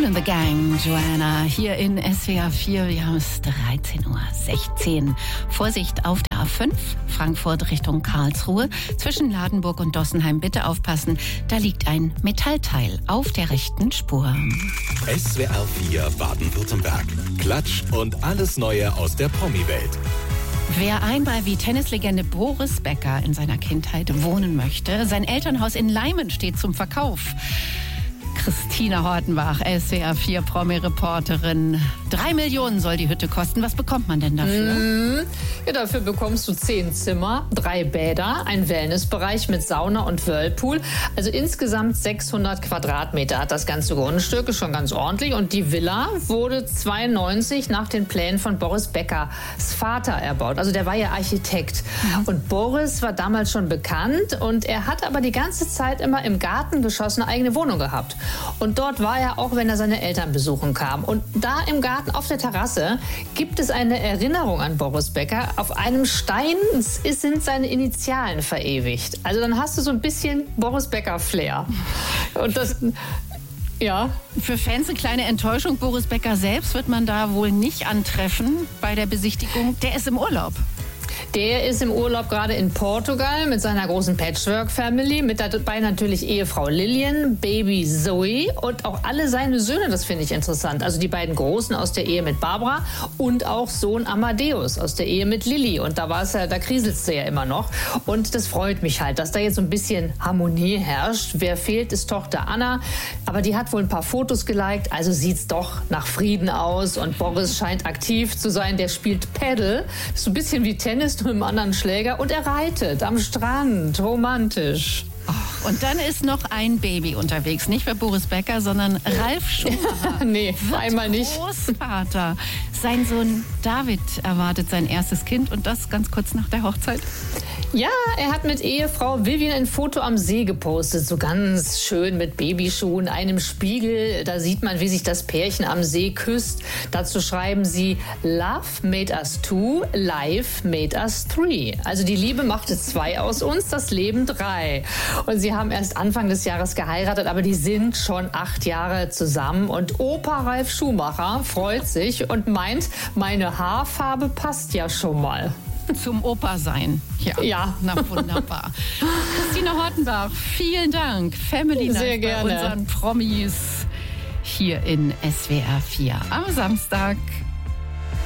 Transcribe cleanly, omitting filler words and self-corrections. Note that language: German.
and the Gang, Joanna, hier in SWR 4. Wir haben es 13:16 Uhr. Vorsicht auf der A5, Frankfurt Richtung Karlsruhe. Zwischen Ladenburg und Dossenheim bitte aufpassen. Da liegt ein Metallteil auf der rechten Spur. SWR 4 Baden-Württemberg. Klatsch und alles Neue aus der Promi-Welt. Wer einmal wie Tennislegende Boris Becker in seiner Kindheit wohnen möchte, sein Elternhaus in Leimen steht zum Verkauf. Christina Hortenbach, SWR 4 Promi-Reporterin. 3 Millionen soll die Hütte kosten. Was bekommt man denn dafür? Ja, dafür bekommst du 10 Zimmer, 3 Bäder, einen Wellnessbereich mit Sauna und Whirlpool. Also insgesamt 600 Quadratmeter hat das ganze Grundstück, ist schon ganz ordentlich. Und die Villa wurde 92 nach den Plänen von Boris Beckers Vater erbaut. Also der war ja Architekt. Und Boris war damals schon bekannt und er hat aber die ganze Zeit immer im Gartengeschoss eine eigene Wohnung gehabt. Und dort war er auch, wenn er seine Eltern besuchen kam. Und da im Garten auf der Terrasse gibt es eine Erinnerung an Boris Becker. Auf einem Stein sind seine Initialen verewigt. Also dann hast du so ein bisschen Boris Becker-Flair. Und das... Ja. Für Fans eine kleine Enttäuschung. Boris Becker selbst wird man da wohl nicht antreffen bei der Besichtigung. Der ist im Urlaub. Der ist im Urlaub gerade in Portugal mit seiner großen Patchwork-Family, mit dabei natürlich Ehefrau Lilian, Baby Zoe und auch alle seine Söhne, das finde ich interessant. Also die beiden Großen aus der Ehe mit Barbara und auch Sohn Amadeus aus der Ehe mit Lilly. Und da kriselt's ja immer noch. Und das freut mich halt, dass da jetzt so ein bisschen Harmonie herrscht. Wer fehlt, ist Tochter Anna. Aber die hat wohl ein paar Fotos geliked, also sieht's doch nach Frieden aus. Und Boris scheint aktiv zu sein, der spielt Paddle. Das ist so ein bisschen wie Tennis, nur mit einem anderen Schläger. Und er reitet am Strand, romantisch. Und dann ist noch ein Baby unterwegs. Nicht für Boris Becker, sondern Ralf Schumacher. Nee, einmal nicht. Großvater. Sein Sohn David erwartet sein erstes Kind und das ganz kurz nach der Hochzeit. Ja, er hat mit Ehefrau Vivian ein Foto am See gepostet. So ganz schön mit Babyschuhen, einem Spiegel. Da sieht man, wie sich das Pärchen am See küsst. Dazu schreiben sie, Love made us two, life made us three. Also die Liebe machte 2 aus uns, das Leben 3. Und sie haben erst Anfang des Jahres geheiratet, aber die sind schon 8 Jahre zusammen. Und Opa Ralf Schumacher freut sich und meint, meine Haarfarbe passt ja schon mal. Zum Opa sein. Ja. Na wunderbar. Christina Hortenbach, vielen Dank. Family Night Sehr gerne. Bei unseren Promis hier in SWR 4 am Samstag.